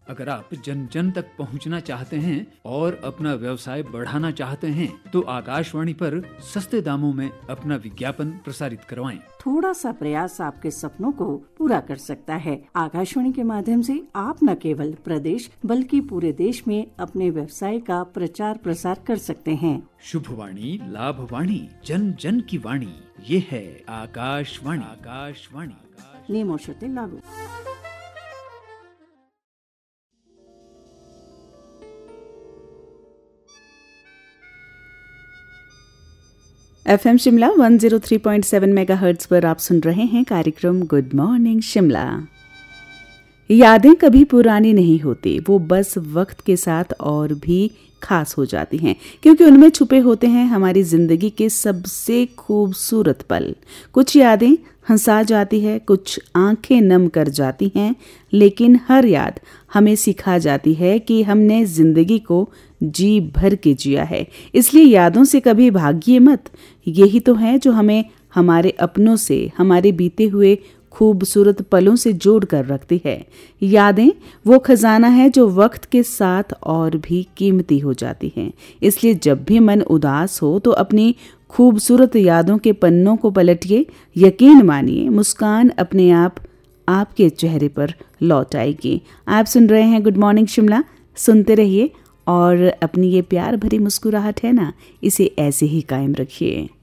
अगर आप जन जन तक पहुंचना चाहते हैं और अपना व्यवसाय बढ़ाना चाहते हैं तो आकाशवाणी पर सस्ते दामों में अपना विज्ञापन प्रसारित करवाएं। थोड़ा सा प्रयास आपके सपनों को पूरा कर सकता है। आकाशवाणी के माध्यम से आप न केवल प्रदेश बल्कि पूरे देश में अपने व्यवसाय का प्रचार प्रसार कर सकते हैं। शुभवाणी, लाभवाणी, जन जन की वाणी, ये है आकाशवाणी। आकाशवाणी, नियम और शर्तें लागू। FM शिमला 103.7 मेगाहर्ट्ज पर आप सुन रहे हैं कार्यक्रम गुड मॉर्निंग शिमला। यादें कभी पुरानी नहीं होती, वो बस वक्त के साथ और भी खास हो जाती हैं क्योंकि उनमें छुपे होते हैं हमारी जिंदगी के सबसे खूबसूरत पल। कुछ यादें हंसा जाती है, कुछ आंखें नम कर जाती हैं, लेकिन हर याद हमें सिखा जाती है कि हमने जिंदगी को जी भर के जिया है। इसलिए यादों से कभी भागिए मत। यही तो है जो हमें हमारे अपनों से, हमारे बीते हुए खूबसूरत पलों से जोड़ कर रखती है। यादें वो खजाना है जो वक्त के साथ और भी कीमती हो जाती हैं। इसलिए जब भी मन उदास हो तो अपनी खूबसूरत यादों के पन्नों को पलटिए। यकीन मानिए, मुस्कान अपने आप आपके चेहरे पर लौट आएगी। आप सुन रहे हैं गुड मॉर्निंग शिमला। सुनते रहिए और अपनी ये प्यार भरी मुस्कुराहट है ना, इसे ऐसे ही कायम रखिए।